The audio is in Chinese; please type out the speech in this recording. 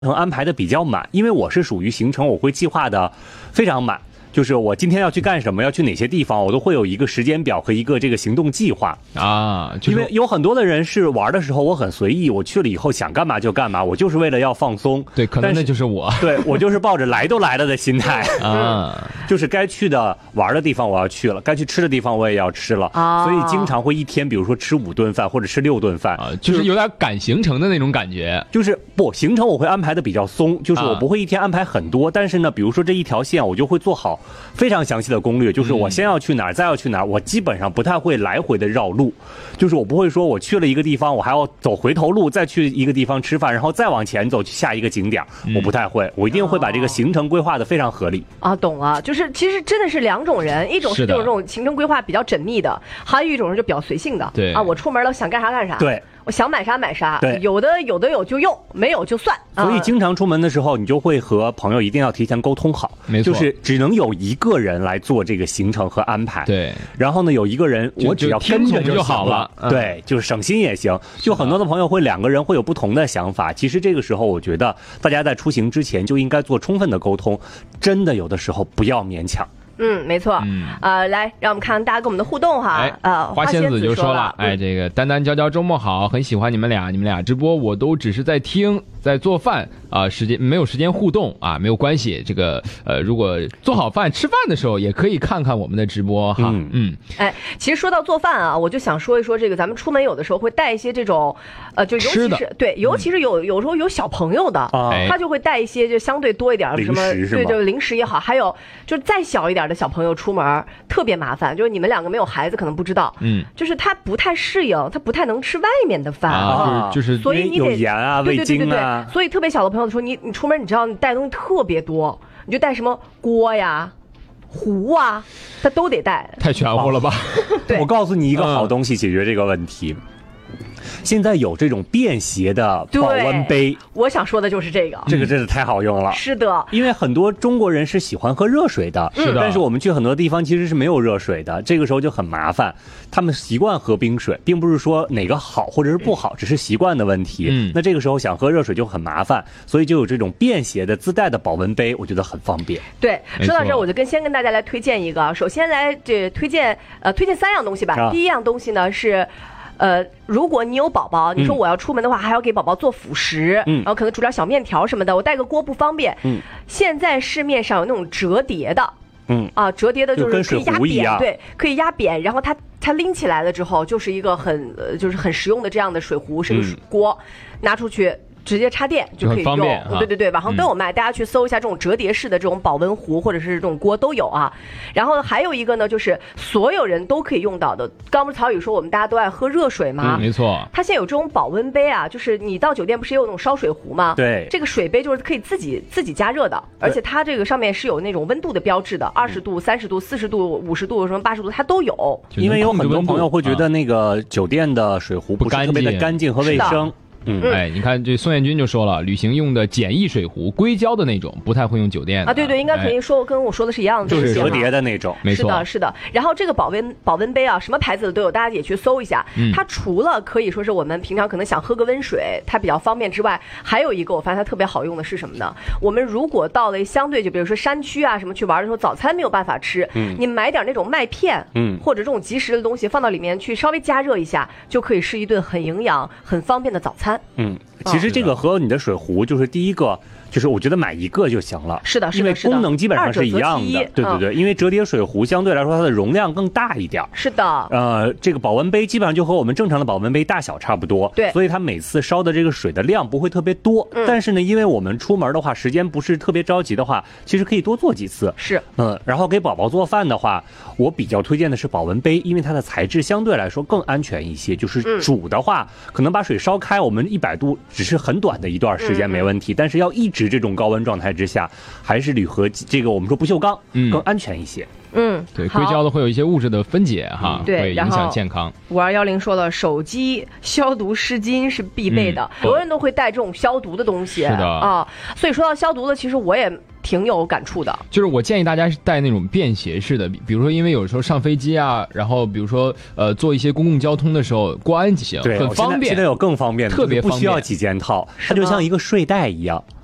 程安排的比较满，因为我是属于行程我会计划的非常满。就是我今天要去干什么，要去哪些地方，我都会有一个时间表和一个这个行动计划啊。 因为有很多的人是玩的时候我很随意，我去了以后想干嘛就干嘛，我就是为了要放松。 对，可能那就是我。 对，我就是抱着来都来了的心态啊， 就是该去的玩的地方我要去了，该去吃的地方我也要吃了啊，所以经常会一天，比如说吃5顿饭或者吃6顿饭啊，就是有点赶行程的那种感觉。 就是不行程我会安排的比较松，就是我不会一天安排很多，但是呢，比如说这一条线我就会做好非常详细的攻略，就是我先要去哪儿，再要去哪儿，我基本上不太会来回的绕路，就是我不会说我去了一个地方，我还要走回头路，再去一个地方吃饭，然后再往前走去下一个景点，我不太会，我一定会把这个行程规划的非常合理啊。懂了，就是其实真的是两种人，一种是这种行程规划比较缜密的，还有一种人就比较随性的。 对啊，我出门了想干啥干啥。 对。 我想买啥买啥， 对， 有的有就用，没有就算。 所以经常出门的时候，你就会和朋友一定要提前沟通好， 没错， 就是只能有一个人来做这个行程和安排。 对， 然后呢，有一个人我只要跟着就好了。 对，就是省心也行。就很多的朋友会2个人会有不同的想法，其实这个时候我觉得大家在出行之前就应该做充分的沟通，真的有的时候不要勉强。 没错。来，让我们看大家跟我们的互动哈。 花仙子就说了，这个丹丹娇娇周末好，很喜欢你们俩直播，我都只是在听，在做饭啊，没有时间互动啊，没有关系。这个如果做好饭吃饭的时候，也可以看看我们的直播哈。 其实说到做饭啊，我就想说一说这个，咱们出门有的时候会带一些这种就尤其是对，尤其是有时候有小朋友的，他就会带一些就相对多一点什么，对，就零食也好，还有就是再小一点的小朋友出门特别麻烦，就是你们2个没有孩子可能不知道，就是他不太适应，他不太能吃外面的饭就是所以你得有盐啊、味精啊， 所以特别小的朋友说你出门，你知道你带东西特别多，你就带什么锅呀、壶啊，他都得带， 太全乎了吧？ 对， 我告诉你一个好东西解决这个问题。现在有这种便携的保温杯， 我想说的就是这个真的太好用了。 是的， 因为很多中国人是喜欢喝热水的， 是的， 但是我们去很多地方其实是没有热水的，这个时候就很麻烦。他们习惯喝冰水，并不是说哪个好或者是不好，只是习惯的问题。那这个时候想喝热水就很麻烦，所以就有这种便携的自带的保温杯，我觉得很方便。 对，说到这儿，我就先跟大家来推荐一个，首先来推荐3样东西吧。第一样东西呢是。如果你有宝宝，你说我要出门的话，还要给宝宝做辅食，然后可能煮点小面条什么的，我带个锅不方便。现在市面上有那种折叠的，折叠的就是可以压扁，对，可以压扁，然后它拎起来了之后，就是一个就是很实用的这样的水壶，是个锅，拿出去。直接插电就可以用，对，网上都有卖，大家去搜一下这种折叠式的这种保温壶或者是这种锅都有啊。然后还有一个呢，就是所有人都可以用到的。刚不是曹宇说我们大家都爱喝热水吗？ 没错。 它现在有这种保温杯啊，就是你到酒店不是也有那种烧水壶吗？ 对， 这个水杯就是可以自己加热的，而且它这个上面是有那种温度的标志的，20度、30度、40度、50度、什么80度，它都有。 因为有很多朋友会觉得那个酒店的水壶不是特别的干净和卫生。 你看这宋彦军就说了，旅行用的简易水壶，硅胶的那种，不太会用酒店的啊。对，应该可以说跟我说的是一样的， 就是折叠的那种， 没错， 是的。然后这个保温杯啊，什么牌子的都有，大家也去搜一下。它除了可以说是我们平常可能想喝个温水，它比较方便之外，还有一个我发现它特别好用的是什么呢？我们如果到了相对就比如说山区啊什么去玩的时候，早餐没有办法吃，你买点那种麦片，或者这种即食的东西放到里面去稍微加热一下，就可以是一顿很营养、很方便的早餐。 其实这个和你的水壶就是第一个，就是我觉得买一个就行了。 是的， 因为功能基本上是一样的。对，因为折叠水壶相对来说它的容量更大一点。 是的。 这个保温杯基本上就和我们正常的保温杯大小差不多。 对。 所以它每次烧的这个水的量不会特别多。但是呢，因为我们出门的话，时间不是特别着急的话，其实可以多做几次。 是。 然后给宝宝做饭的话，我比较推荐的是保温杯，因为它的材质相对来说更安全一些。就是煮的话，可能把水烧开，我们100度只是很短的一段时间没问题，但是要一直这种高温状态之下，还是铝合这个我们说不锈钢更安全一些。 对，硅胶的会有一些物质的分解哈，会影响健康。 5210说了，手机消毒湿巾是必备的，很多人都会带这种消毒的东西。 是的啊， 所以说到消毒的，其实我也挺有感触的。 就是我建议大家是带那种便携式的，比如说因为有时候上飞机啊，然后比如说坐一些公共交通的时候过安检很方便。 现在有更方便的， 特别方便， 不需要几件套，它就像一个睡袋一样。